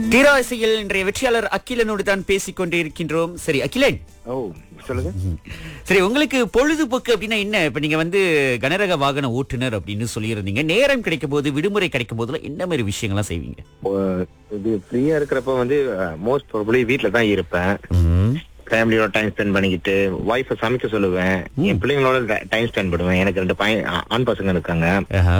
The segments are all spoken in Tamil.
தீராசையில் இன்றைய வெற்றியாளர் அகிலனோடு தான் பேசிக் கொண்டிருக்கின்றோம். சரி அகிலன், ஓ சொல்லுங்க. சரி உங்களுக்கு பொழுதுபோக்கு அப்படின்னா என்ன? இப்ப நீங்க கனரக வாகன ஓட்டுநர் அப்படின்னு சொல்லியிருந்தீங்க. நேரம் கிடைக்கும் போது, விடுமுறை கிடைக்கும் போதுல என்ன மாதிரி விஷயங்கள்லாம் செய்வீங்க? இது ஃப்ரீயா இருக்கிறப்ப மோஸ்ட் ப்ராபபிலி வீட்ல தான் இருப்பேன். ஃபேமிலியோட டைம் ஸ்பெண்ட் பண்ணிக்கிட்டு வைஃபை சமைக்க சொல்லுவேன். என் பிள்ளைங்களோட டைம் ஸ்பெண்ட் பண்ணுவேன். எனக்கு 2 ஆண் பசங்க இருக்காங்க.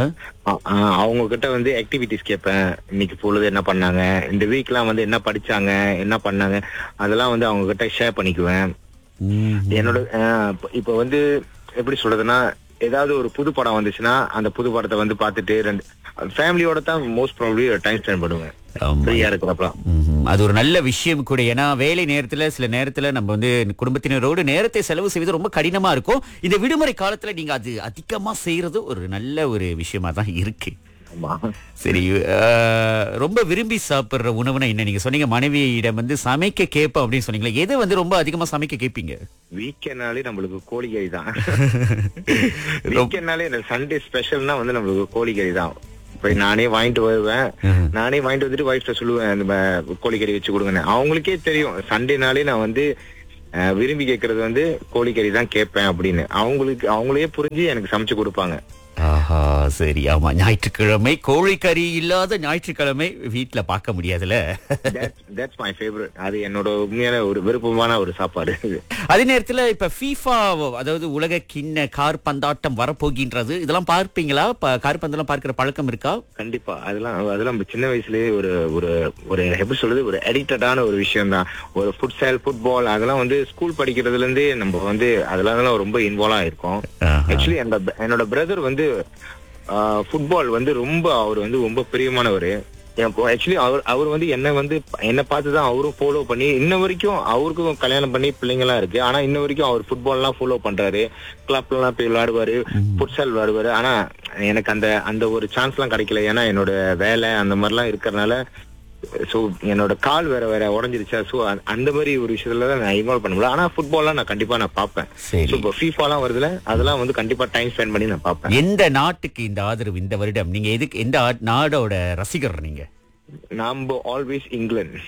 அவங்க கிட்ட ஆக்டிவிட்டிஸ் கேட்பேன். இன்னைக்கு பொழுது என்ன பண்ணாங்க, இந்த வீக்லாம் என்ன படிச்சாங்க, என்ன பண்ணாங்க, அதெல்லாம் அவங்க கிட்ட ஷேர் பண்ணிக்குவேன். என்னோட இப்ப எப்படி சொல்றதுன்னா, ஏதாவது ஒரு புது படம் வந்துச்சுன்னா அந்த புது படத்தை பார்த்துட்டு ஃபேமிலியோட தான் மோஸ்ட் ப்ராபபிலி டைம் ஸ்பெண்ட் பண்ணுவேன் ஃப்ரீயா இருக்கிறப்ப. அது ஒரு நல்ல விஷயம் கூட. ஏன்னா வேலை நேரத்துல சில நேரத்துல நம்ம குடும்பத்தினரோடு நேரத்தை செலவு செய்வது ரொம்ப கடினமா இருக்கும். இந்த விடுமுறை காலத்துல நீங்க அது அதிகமா செய்யறது ஒரு நல்ல ஒரு விஷயமா தான் இருக்கு. சரி, ரொம்ப விரும்பி சாப்பிடுற உணவுனா என்ன? நீங்க சொன்னீங்க மனைவியிடம் சமைக்க கேட்போம் அப்படின்னு சொன்னீங்களா. எது ரொம்ப அதிகமா சமைக்க கேட்பீங்க? வீக்கெண்ட்னாலே நம்மளுக்கு கோழிக்கறி தான். வீக்கெண்ட்னாலே இந்த சண்டே ஸ்பெஷல்னா நம்மளுக்கு கோழிக்கறி தான். இப்ப நானே வாங்கிட்டு வருவேன். நானே வாங்கிட்டு வந்துட்டு வைஃப்ட சொல்லுவேன், இந்த கோழிக்கறி வச்சு கொடுங்கன்னு. அவங்களுக்கே தெரியும் சண்டேனாலே நான் விரும்பி கேட்கறது கோழிக்கறி தான் கேட்பேன் அப்படின்னு. அவங்களே புரிஞ்சு எனக்கு சமைச்சு கொடுப்பாங்க. ஆஹா, சரி. ஆமா, ஞாயிற்றுக்கிழமை கோழிக்கறி இல்லாத ஞாயிற்றுக்கிழமை வீட்டுல பார்க்க முடியாதுல. That's my favorite. அது என்னோட உண்மையான ஒரு விருப்பமான ஒரு சாப்பாடு. அதே நேரத்துல இப்ப FIFA, அதாவது உலக கிண்ண காற்பந்தாட்டம் வரப்போகின்றது. இதெல்லாம் பார்ப்பீங்களா? காற்பந்தெல்லாம் பார்க்கிற பழக்கம் இருக்கா? கண்டிப்பா. அதெல்லாம் சின்ன வயசுலயே ஒரு எப்படி சொல்றது, ஒரு அடிக்டடான ஒரு விஷயம் தான். ஒரு ஃபுட்பால் அதெல்லாம் ஸ்கூல் படிக்கிறதுல இருந்தே நம்ம அதெல்லாம் ரொம்ப இன்வால்வ் ஆயிருக்கோம். ஆக்சுவலி என்னோட பிரதர் ஃபுட்பால் அவர் ரொம்ப பிரியமானவர். ஆக்சுவலி அவர் என்ன பார்த்துதான் அவரும் ஃபாலோ பண்ணி இன்ன வரைக்கும், அவருக்கும் கல்யாணம் பண்ணி பிள்ளைங்க எல்லாம் இருக்கு. ஆனா இன்ன வரைக்கும் அவர் ஃபுட்பால் எல்லாம் ஃபாலோ பண்றாரு. கிளப்ல எல்லாம் போய் விளையாடுவாரு, ஃபுட்சால் விளையாடுவாரு. ஆனா எனக்கு அந்த ஒரு சான்ஸ் எல்லாம் கிடைக்கல. ஏன்னா என்னோட வேலை அந்த மாதிரி எல்லாம் இருக்கறனால, சோ என்னோட கால் வேற உடஞ்சிருச்சா. சோ அந்த மாதிரி ஒரு விஷயத்துல நான் இன்வால்வ் பண்ண முடியல. ஆனா ஃபுட்பால்லாம் நான் கண்டிப்பா பார்ப்பேன். இப்போ FIFA எல்லாம் வருதுல, அதெல்லாம் கண்டிப்பா டைம் ஸ்பெண்ட் பண்ணி நான் பார்ப்பேன். எந்த நாட்டுக்கு இந்த ஆதரவு இந்த வருடம்? நீங்க எந்த நாடோட ரசிகர் நீங்க? நம்ம ஆல்வேஸ் இங்கிலாந்து.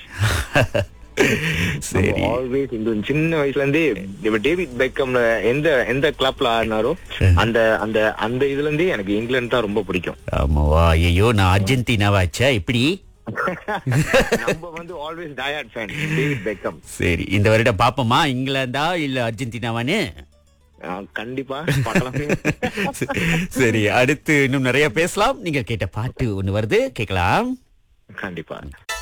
சரி, ஆல்வேஸ் இங்கிலாந்து. சின்ன வயசுல இருந்தே டேவிட் பெக்கம் எந்த கிளப்ல ஆடினாரோ அந்த இதுல இருந்தே எனக்கு இங்கிலாந்து தான் ரொம்ப பிடிக்கும். ஆமாவா? ஐயோ, நான் அர்ஜென்டினாவாச்சா இப்படி. நம்ம always tired fan David Beckham. சரி, இந்த வருடம் பாப்போமா இங்கிலாந்தா இல்ல அர்ஜென்டினாவான்னு? கண்டிப்பா பார்க்கலாம். சரி, அடுத்து இன்னும் நிறைய பேசலாம். நீங்க கேட்ட பாட்டு ஒண்ணு வருது, கேட்கலாம். கண்டிப்பா.